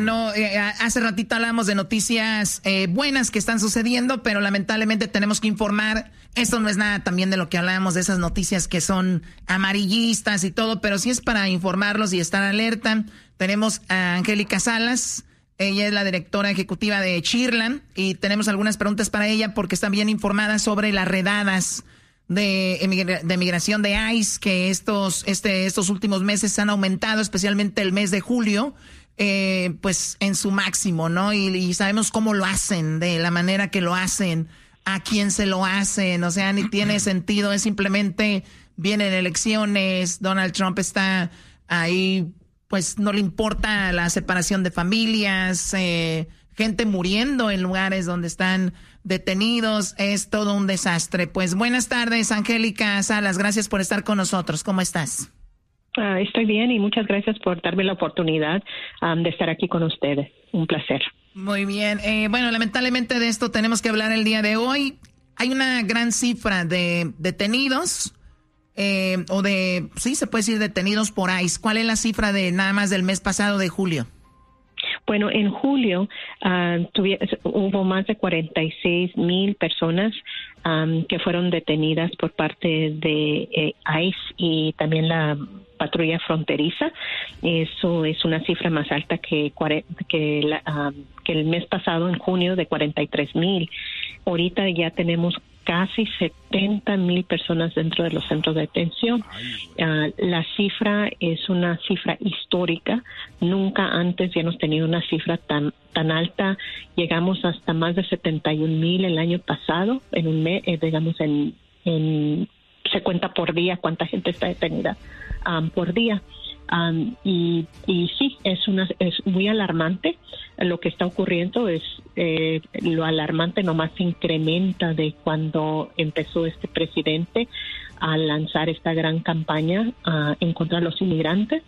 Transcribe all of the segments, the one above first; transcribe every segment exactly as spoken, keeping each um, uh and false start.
No, eh, hace ratito hablamos de noticias eh, buenas que están sucediendo, pero lamentablemente tenemos que informar. Esto no es nada también de lo que hablábamos, de esas noticias que son amarillistas y todo, pero sí es para informarlos y estar alerta. Tenemos a Angélica Salas, ella es la directora ejecutiva de Cheerland, y tenemos algunas preguntas para ella porque está bien informada sobre las redadas de, emigra- de migración de ICE, que estos, este, estos últimos meses han aumentado, especialmente el mes de julio. Eh, pues en su máximo, ¿no? Y, y sabemos cómo lo hacen, de la manera que lo hacen, a quién se lo hacen, o sea, ni tiene sentido, es simplemente vienen elecciones, Donald Trump está ahí, pues no le importa la separación de familias, eh, gente muriendo en lugares donde están detenidos, es todo un desastre. Pues buenas tardes, Angélica Salas, gracias por estar con nosotros, ¿cómo estás? Uh, estoy bien y muchas gracias por darme la oportunidad um, de estar aquí con ustedes. Un placer. Muy bien. Eh, bueno, lamentablemente de esto tenemos que hablar el día de hoy. Hay una gran cifra de detenidos, eh, o de, sí, se puede decir detenidos por ICE. ¿Cuál es la cifra de nada más del mes pasado de julio? Bueno, en julio uh, tuvi- hubo más de cuarenta y seis mil personas um, que fueron detenidas por parte de eh, ICE y también la patrulla fronteriza. Eso es una cifra más alta que, que, la, um, que el mes pasado, en junio, de cuarenta y tres mil. Ahorita ya tenemos casi setenta mil personas dentro de los centros de detención. Uh, la cifra es una cifra histórica. Nunca antes ya hemos tenido una cifra tan tan alta. Llegamos hasta más de setenta y un mil el año pasado, en un mes, eh, digamos, en, en se cuenta por día cuánta gente está detenida um, por día. Um, y, y sí, es una es muy alarmante lo que está ocurriendo. Es eh, lo alarmante nomás se incrementa de cuando empezó este presidente a lanzar esta gran campaña uh, en contra de los inmigrantes,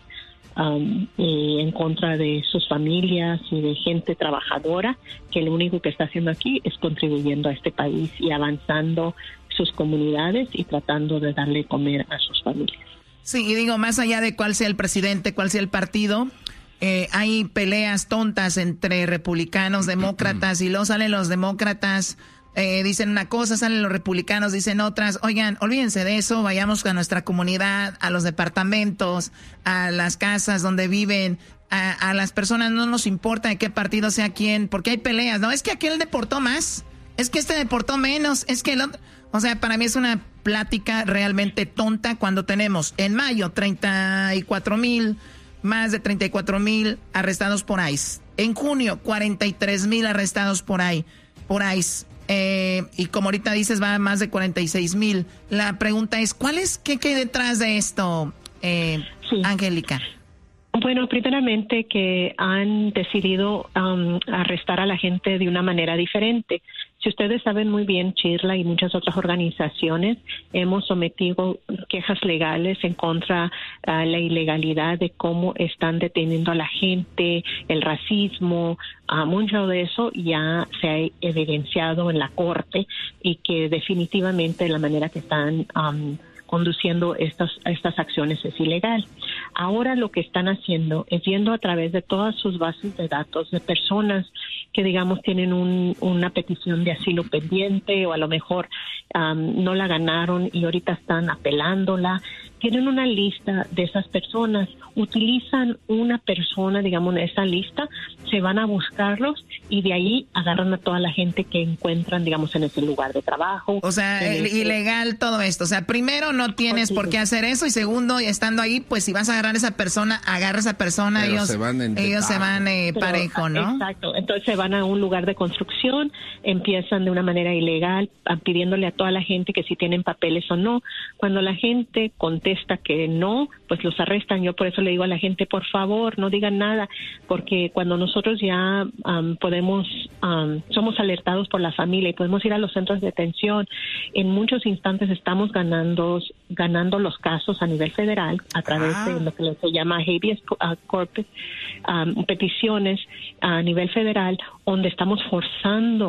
um, y en contra de sus familias y de gente trabajadora, que lo único que está haciendo aquí es contribuyendo a este país y avanzando sus comunidades y tratando de darle comer a sus familias. Sí, y digo, más allá de cuál sea el presidente, cuál sea el partido, eh, hay peleas tontas entre republicanos, demócratas, y luego salen los demócratas, eh, dicen una cosa, salen los republicanos, dicen otras. Oigan, olvídense de eso, vayamos a nuestra comunidad, a los departamentos, a las casas donde viven, a, a las personas no nos importa de qué partido sea quién, porque hay peleas, ¿no? Es que aquel deportó más, es que este deportó menos, es que el otro... O sea, para mí es una plática realmente tonta cuando tenemos en mayo treinta y cuatro mil, más de treinta y cuatro mil arrestados por ICE. En junio, cuarenta y tres mil arrestados por ahí, por ICE. Eh, y como ahorita dices, va a más de cuarenta y seis mil. La pregunta es, ¿cuál es, qué hay detrás de esto, eh, sí. Angélica? Bueno, primeramente que han decidido um, arrestar a la gente de una manera diferente. Si ustedes saben muy bien, Chirla y muchas otras organizaciones hemos sometido quejas legales en contra de uh, la ilegalidad de cómo están deteniendo a la gente, el racismo, uh, mucho de eso ya se ha evidenciado en la corte y que definitivamente la manera que están um, conduciendo estas estas acciones es ilegal. Ahora lo que están haciendo es yendo a través de todas sus bases de datos de personas que, digamos, tienen un, una petición de asilo pendiente o a lo mejor um, no la ganaron y ahorita están apelándola. Tienen una lista de esas personas, utilizan una persona, digamos, en esa lista, se van a buscarlos y de ahí agarran a toda la gente que encuentran, digamos, en ese lugar de trabajo. O sea, el, ilegal todo esto. O sea, primero no tienes sí, por qué hacer eso y segundo, estando ahí, pues si vas a agarrar a esa persona, agarra a esa persona, Pero ellos se van, ellos se van eh, Pero, parejo, ¿no? Exacto. Entonces se van a un lugar de construcción, empiezan de una manera ilegal, pidiéndole a toda la gente que si tienen papeles o no. Cuando la gente contesta que no, pues los arrestan. Yo por eso le digo a la gente, por favor, no digan nada, porque cuando nosotros ya um, podemos, um, somos alertados por la familia y podemos ir a los centros de detención, en muchos instantes estamos ganando, ganando los casos a nivel federal a través ah. de lo que se llama habeas corpus, um, peticiones a nivel federal, donde estamos forzando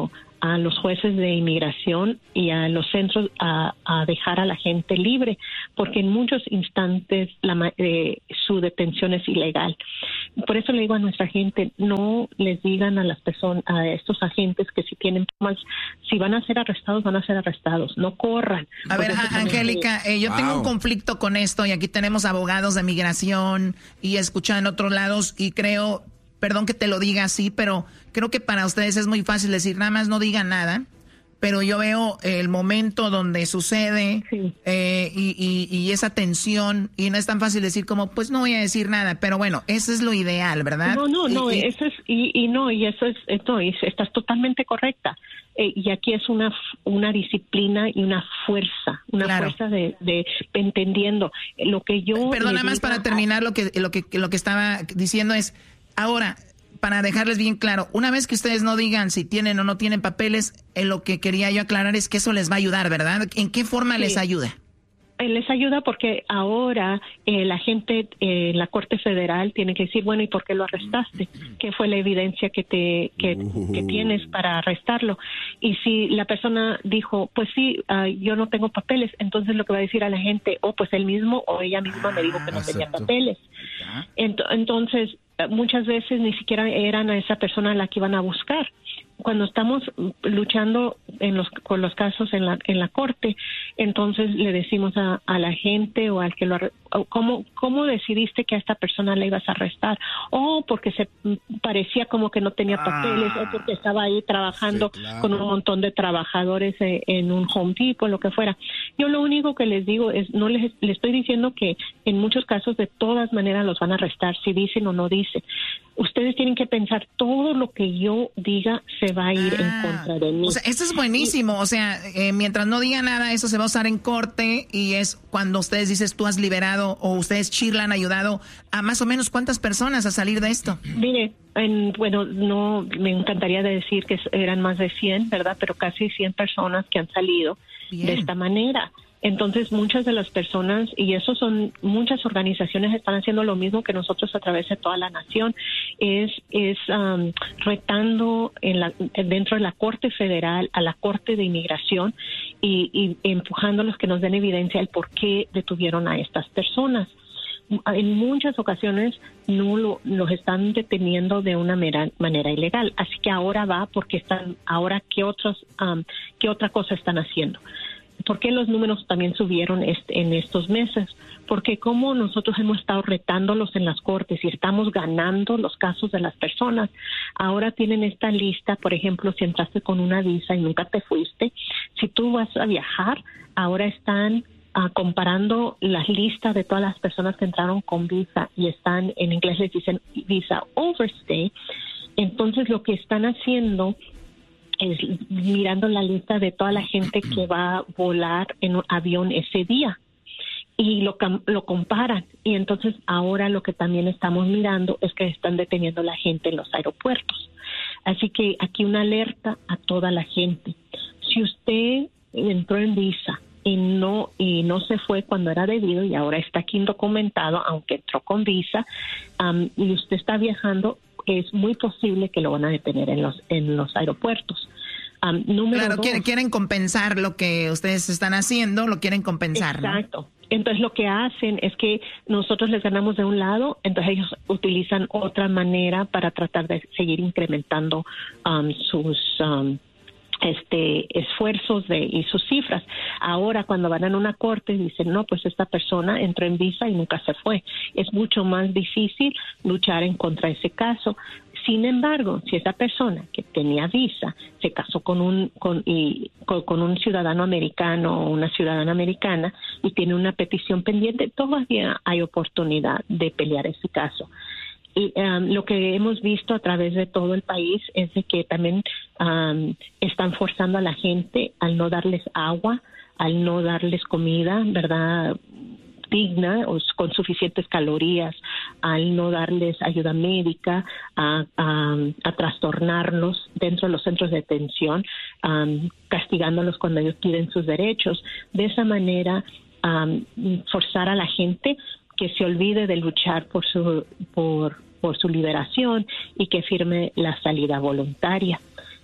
a los jueces de inmigración y a los centros a, a dejar a la gente libre, porque en muchos instantes la, eh, su detención es ilegal. Por eso le digo a nuestra gente, no les digan a las personas, a estos agentes que si tienen más, si van a ser arrestados, van a ser arrestados, no corran. A ver, a, Angélica, eh, yo wow. tengo un conflicto con esto y aquí tenemos abogados de migración y escuchan en otros lados y creo, perdón que te lo diga así, pero creo que para ustedes es muy fácil decir nada más no digan nada. Pero yo veo el momento donde sucede sí. eh, y, y, y esa tensión, y no es tan fácil decir como, pues no voy a decir nada, pero bueno, eso es lo ideal, ¿verdad? No, no, no, y, eso es, y, y no, y eso es, esto es, estás totalmente correcta. Eh, y aquí es una una disciplina y una fuerza, una claro. fuerza de, de entendiendo lo que yo... Perdona más para terminar lo que, lo que, lo que estaba diciendo es, ahora... Para dejarles bien claro, una vez que ustedes no digan si tienen o no tienen papeles, eh, lo que quería yo aclarar es que eso les va a ayudar, ¿verdad? ¿En qué forma sí. les ayuda? Les ayuda porque ahora eh, la gente en eh, la Corte Federal tiene que decir, bueno, ¿y por qué lo arrestaste? ¿Qué fue la evidencia que te que, uh. que tienes para arrestarlo? Y si la persona dijo, pues sí, uh, yo no tengo papeles, entonces lo que va a decir a la gente, oh, pues él mismo o ella misma me dijo que no tenía papeles. Ent- entonces, muchas veces ni siquiera eran a esa persona a la que iban a buscar. Cuando estamos luchando en los, con los casos en la en la corte, entonces le decimos a, a la gente o al que lo ¿cómo, ¿cómo decidiste que a esta persona la ibas a arrestar? O porque se parecía como que no tenía papeles, ah, o porque estaba ahí trabajando sí, claro. con un montón de trabajadores en, en un Home Depot, lo que fuera. Yo lo único que les digo es, no les, les estoy diciendo que en muchos casos de todas maneras los van a arrestar, si dicen o no dicen. Ustedes tienen que pensar, todo lo que yo diga se va a ir ah, en contra de mí. O sea, esto es buenísimo. O sea, eh, mientras no diga nada, eso se va a usar en corte y es cuando ustedes dices tú has liberado o ustedes, Shirley, han ayudado a más o menos cuántas personas a salir de esto. Mire, en, bueno, no me encantaría decir que eran más de cien, ¿verdad? Pero casi cien personas que han salido Bien. de esta manera. Entonces, muchas de las personas, y eso son, muchas organizaciones están haciendo lo mismo que nosotros a través de toda la nación, es, es um, retando en la, dentro de la Corte Federal a la Corte de Inmigración y, y empujándolos que nos den evidencia del por qué detuvieron a estas personas. En muchas ocasiones no lo, los están deteniendo de una mera, manera ilegal, así que ahora va porque están, ahora qué otros, um, qué otra cosa están haciendo. ¿Por qué los números también subieron este, en estos meses? Porque como nosotros hemos estado retándolos en las cortes y estamos ganando los casos de las personas, ahora tienen esta lista, por ejemplo, si entraste con una visa y nunca te fuiste, si tú vas a viajar, ahora están uh, comparando las listas de todas las personas que entraron con visa y están, en inglés les dicen visa overstay. Entonces lo que están haciendo es mirando la lista de toda la gente que va a volar en un avión ese día y lo, lo comparan. Y entonces ahora lo que también estamos mirando es que están deteniendo a la gente en los aeropuertos. Así que aquí una alerta a toda la gente. Si usted entró en visa y no y no se fue cuando era debido y ahora está aquí indocumentado, aunque entró con visa, um, y usted está viajando, es muy posible que lo van a detener en los en los aeropuertos. Um, número claro, dos, quieren, quieren compensar lo que ustedes están haciendo, lo quieren compensar. Exacto. ¿No? Entonces lo que hacen es que nosotros les ganamos de un lado, entonces ellos utilizan otra manera para tratar de seguir incrementando um, sus um, este esfuerzos de y sus cifras. Ahora cuando van a una corte dicen, no, pues esta persona entró en visa y nunca se fue. Es mucho más difícil luchar en contra de ese caso. Sin embargo, si esa persona que tenía visa se casó con un con, y, con, con un ciudadano americano o una ciudadana americana y tiene una petición pendiente, todavía hay oportunidad de pelear ese caso. Y um, lo que hemos visto a través de todo el país es de que también um, están forzando a la gente al no darles agua, al no darles comida, ¿verdad?, digna o con suficientes calorías, al no darles ayuda médica, a, a, a trastornarlos dentro de los centros de detención, um, castigándolos cuando ellos piden sus derechos. De esa manera, um, forzar a la gente que se olvide de luchar por su por por su liberación y que firme la salida voluntaria.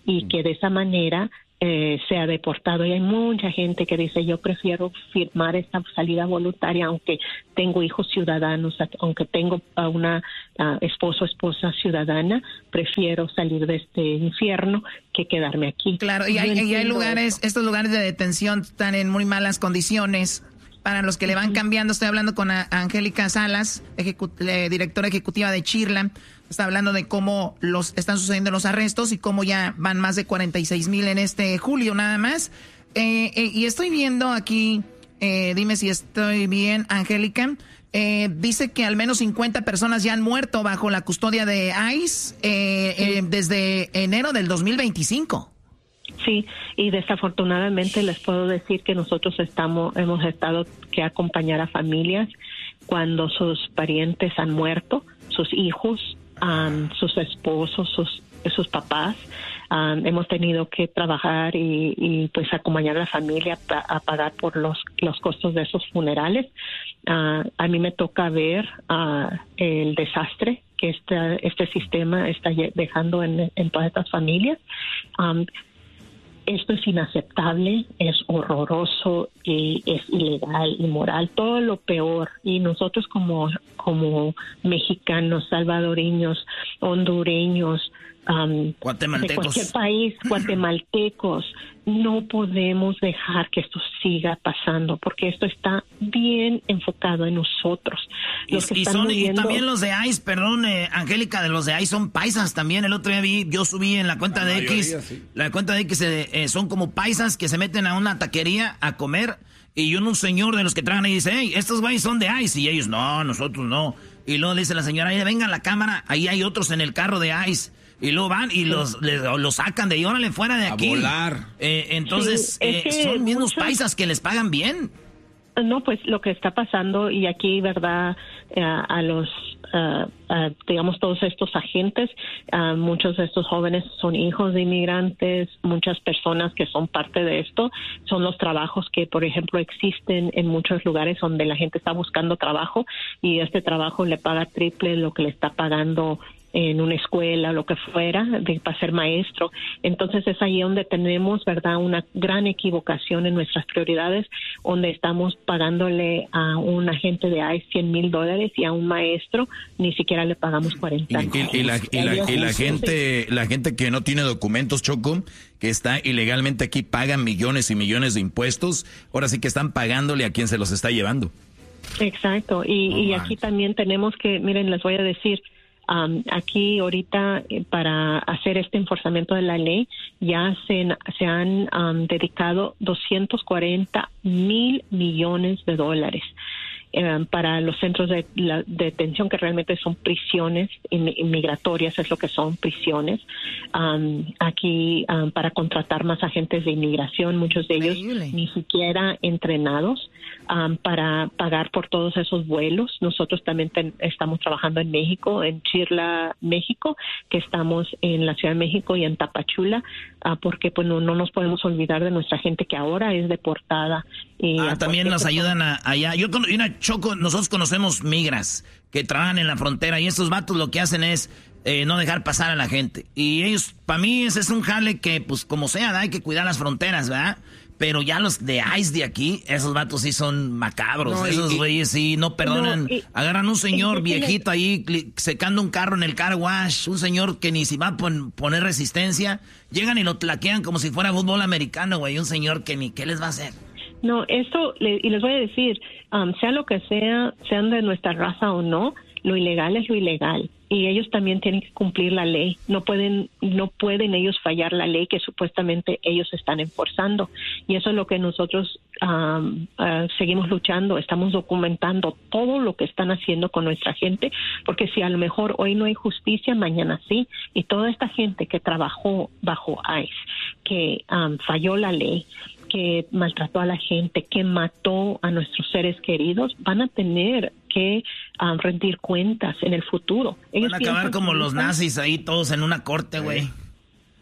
y que de esa manera eh, sea deportado. Y hay mucha gente que dice, yo prefiero firmar esta salida voluntaria aunque tengo hijos ciudadanos, aunque tengo a una uh, esposo o esposa ciudadana, prefiero salir de este infierno que quedarme aquí. Claro, y hay, y hay lugares, eso. estos lugares de detención están en muy malas condiciones. Para los que le van cambiando, estoy hablando con Angélica Salas, ejecu eh, directora ejecutiva de Chirla. Está hablando de cómo los están sucediendo los arrestos y cómo ya van más de cuarenta y seis mil en este julio nada más. Eh, eh, y estoy viendo aquí, eh, dime si estoy bien, Angélica, eh, dice que al menos cincuenta personas ya han muerto bajo la custodia de ICE eh, eh, desde enero del dos mil veinticinco. Sí, y desafortunadamente les puedo decir que nosotros estamos, hemos estado que acompañar a familias cuando sus parientes han muerto, sus hijos, um, sus esposos, sus, sus papás. Um, hemos tenido que trabajar y, y pues acompañar a la familia a, a pagar por los, los costos de esos funerales. Uh, a mí me toca ver uh, el desastre que este, este sistema está dejando en, en todas estas familias. Um, Esto es inaceptable, es horroroso y es ilegal, inmoral, todo lo peor. Y nosotros como, como mexicanos, salvadoreños, hondureños, um, de cualquier país, guatemaltecos, no podemos dejar que esto siga pasando porque esto está bien enfocado en nosotros. Los y, que y, están son, muriendo... y también los de ICE, perdón, eh, Angélica, de los de ICE son paisas también. El otro día vi, yo subí en la cuenta la de mayoría, X, sí. la cuenta de X eh, eh, son como paisas que se meten a una taquería a comer y un señor de los que tragan ahí dice, hey, estos güeyes son de ICE y ellos, no, nosotros no. Y luego le dice la señora, ahí venga la cámara, ahí hay otros en el carro de ICE. Y luego van y los, les, los sacan de ahí, órale, fuera de aquí. A volar. Eh, entonces, sí, es eh, son mismos muchos... paisas que les pagan bien. No, pues lo que está pasando, y aquí, ¿verdad? Uh, a los, uh, uh, digamos, todos estos agentes, uh, muchos de estos jóvenes son hijos de inmigrantes, muchas personas que son parte de esto, son los trabajos que, por ejemplo, existen en muchos lugares donde la gente está buscando trabajo y este trabajo le paga triple lo que le está pagando en una escuela, lo que fuera, de, para ser maestro. Entonces es ahí donde tenemos, ¿verdad?, una gran equivocación en nuestras prioridades, donde estamos pagándole a un agente de ICE cien mil dólares y a un maestro ni siquiera le pagamos cuarenta. Y, y, y, la, y, la, y la gente la gente que no tiene documentos, Choco, que está ilegalmente aquí, paga millones y millones de impuestos, ahora sí que están pagándole a quien se los está llevando. Exacto, y, oh, y aquí también tenemos que, miren, les voy a decir, Um, aquí ahorita eh, para hacer este enforzamiento de la ley ya se, se han um, dedicado doscientos cuarenta mil millones de dólares eh, para los centros de, la, de detención, que realmente son prisiones inmigratorias, es lo que son, prisiones. Um, aquí um, para contratar más agentes de inmigración, muchos de ellos Increíble. ni siquiera entrenados. Um, para pagar por todos esos vuelos. Nosotros también ten, estamos trabajando en México, en Chirla, México, que estamos en la Ciudad de México y en Tapachula, uh, porque pues no, no nos podemos olvidar de nuestra gente que ahora es deportada. Y ah, también nos ayudan a, allá. Yo con una Choco, nosotros conocemos migras que trabajan en la frontera y estos vatos lo que hacen es eh, no dejar pasar a la gente. Y ellos, para mí, ese es un jale que, pues, como sea, hay que cuidar las fronteras, ¿verdad? Pero ya los de ICE de aquí, esos vatos sí son macabros. No, esos güeyes sí no perdonan. No, y, agarran un señor y, viejito ahí secando un carro en el car wash, un señor que ni si va a pon, poner resistencia. Llegan y lo tlaquean como si fuera fútbol americano, güey. Un señor que ni qué les va a hacer. No, esto, y les voy a decir, um, sea lo que sea, sean de nuestra raza o no, lo ilegal es lo ilegal. Y ellos también tienen que cumplir la ley. No pueden, no pueden ellos fallar la ley que supuestamente ellos están enforzando. Y eso es lo que nosotros um, uh, seguimos luchando. Estamos documentando todo lo que están haciendo con nuestra gente, porque si a lo mejor hoy no hay justicia, mañana sí. Y toda esta gente que trabajó bajo ICE, que um, falló la ley, que maltrató a la gente, que mató a nuestros seres queridos, van a tener que um, rendir cuentas en el futuro. Ellos van a acabar como los nazis ahí todos en una corte, güey.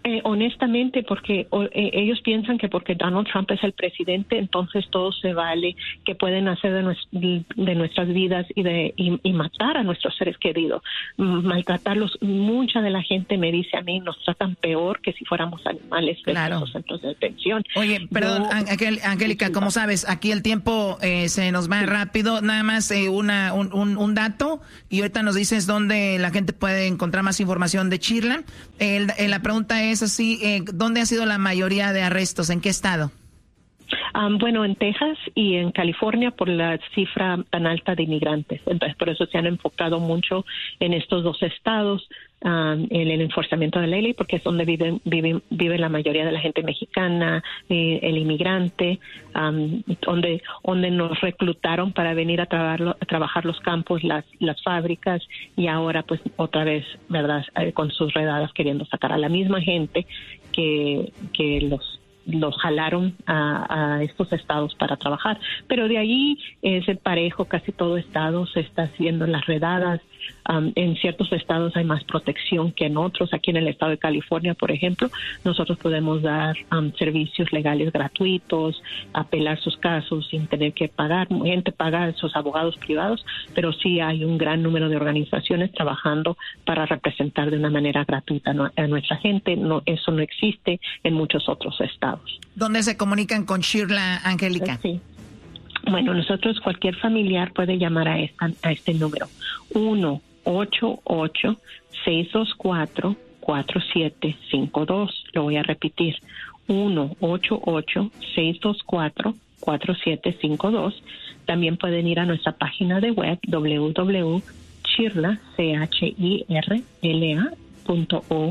Eh, honestamente, porque o, eh, ellos piensan que porque Donald Trump es el presidente, entonces todo se vale, que pueden hacer de, nues de nuestras vidas y, de, y, y matar a nuestros seres queridos, maltratarlos. Mucha de la gente me dice a mí, nos tratan peor que si fuéramos animales de claro. los centros de detención. Oye, perdón, Yo, Angélica, como sabes, aquí el tiempo eh, se nos va rápido. Nada más eh, una, un, un, un dato, y ahorita nos dices dónde la gente puede encontrar más información de Chirla. El, el, la pregunta es así, eh, ¿dónde ha sido la mayoría de arrestos? ¿En qué estado? Um, bueno, en Texas y en California por la cifra tan alta de inmigrantes. Entonces, por eso se han enfocado mucho en estos dos estados, um, en el enforzamiento de la ley, porque es donde vive, vive, vive la mayoría de la gente mexicana, eh, el inmigrante, um, donde, donde nos reclutaron para venir a, trabajar, a trabajar los campos, las, las fábricas, y ahora pues otra vez, ¿verdad?, eh, con sus redadas queriendo sacar a la misma gente que, que los los jalaron a, a estos estados para trabajar. Pero de ahí es el parejo, casi todo estado se está haciendo las redadas. Um, en ciertos estados hay más protección que en otros. Aquí en el estado de California, por ejemplo, nosotros podemos dar um, servicios legales gratuitos, apelar sus casos sin tener que pagar. Gente paga a sus abogados privados, pero sí hay un gran número de organizaciones trabajando para representar de una manera gratuita a nuestra gente. No, eso no existe en muchos otros estados. ¿Dónde se comunican con Shirla, Angélica? Sí. Bueno, nosotros, cualquier familiar puede llamar a, esta, a este número, uno ocho ocho, seis dos cuatro, cuatro siete cinco dos. Lo voy a repetir, uno ocho ocho, seis dos cuatro, cuatro siete cinco dos. También pueden ir a nuestra página de web, w w w punto chirla, C H I R L A, punto org,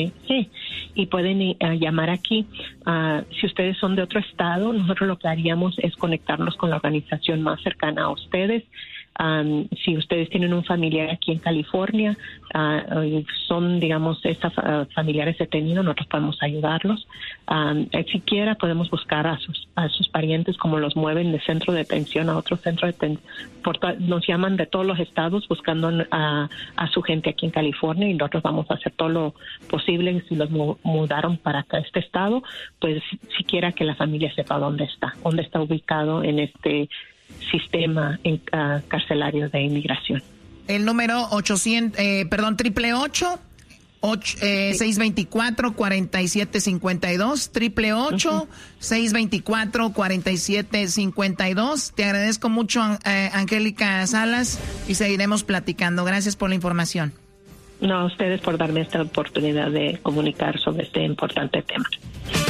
y pueden uh, llamar aquí. Uh, si ustedes son de otro estado, nosotros lo que haríamos es conectarnos con la organización más cercana a ustedes. Um, si ustedes tienen un familiar aquí en California, uh, son, digamos, esas uh, familiares detenidos, nosotros podemos ayudarlos. Um, siquiera podemos buscar a sus, a sus parientes, como los mueven de centro de detención a otro centro de detención. Nos llaman de todos los estados buscando a, a su gente aquí en California, y nosotros vamos a hacer todo lo posible. Si los mu mudaron para acá, este estado, pues siquiera que la familia sepa dónde está, dónde está ubicado en este sistema en, uh, carcelario de inmigración. El número ochocientos, eh, perdón, triple ocho, ocho eh, sí. seis veinticuatro, cuarenta y siete cincuenta y dos, triple ocho, seis veinticuatro, cuarenta y siete cincuenta y dos. Te agradezco mucho, eh, Angélica Salas, y seguiremos platicando. Gracias por la información. No, a ustedes por darme esta oportunidad de comunicar sobre este importante tema.